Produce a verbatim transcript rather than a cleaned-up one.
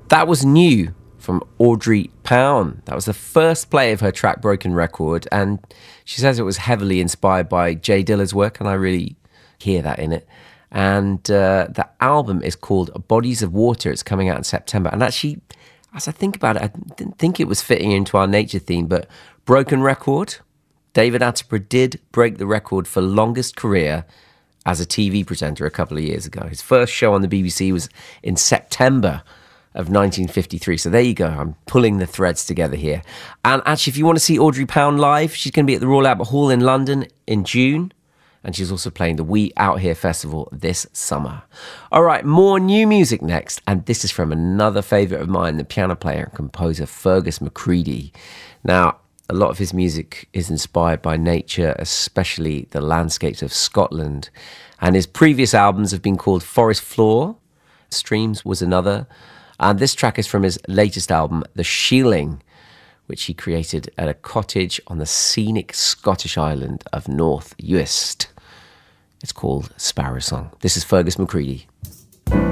That was New from Audrey Pound. That was the first play of her track Broken Record, and she says it was heavily inspired by Jay Dilla's work, and I really hear that in it. And uh, the album is called Bodies of Water. It's coming out in September. And actually, as I think about it, I didn't think it was fitting into our nature theme, but Broken Record, David Attenborough did break the record for longest career as a T V presenter a couple of years ago. His first show on the B B C was in September of nineteen fifty-three. So there you go. I'm pulling the threads together here. And actually, if you want to see Audrey Pound live, she's going to be at the Royal Albert Hall in London in June. And she's also playing the We Out Here Festival this summer. All right, more new music next. And this is from another favourite of mine, the piano player and composer Fergus McCreadie. Now, a lot of his music is inspired by nature, especially the landscapes of Scotland. And his previous albums have been called Forest Floor. Streams was another. And this track is from his latest album, The Shealing, which he created at a cottage on the scenic Scottish island of North Uist. It's called Sparrow Song. This is Fergus McCreadie.